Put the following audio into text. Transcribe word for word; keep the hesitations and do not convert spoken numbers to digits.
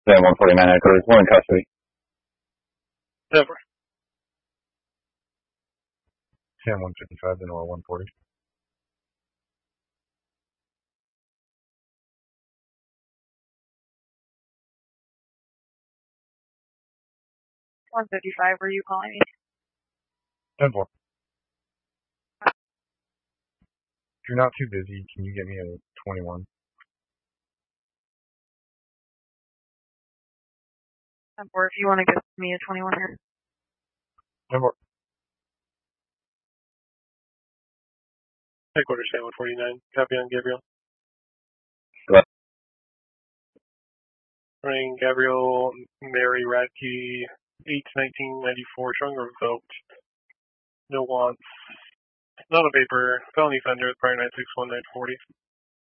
Then one forty-nine headquarters, we're in custody. Never. Sam one fifty-five, then or one forty. one fifty-five, were you calling me? ten four. If you're not too busy, can you get me a twenty-one? ten four, if you want to give me a twenty-one here. ten four. Headquarters Sam one forty-nine. Copy on Gabriel. What? Running Gabriel Mary Radke, eight nineteen ninety-four, strong revoked. No wants. Not a vapor. Felony offender, prior nine six one nine forty.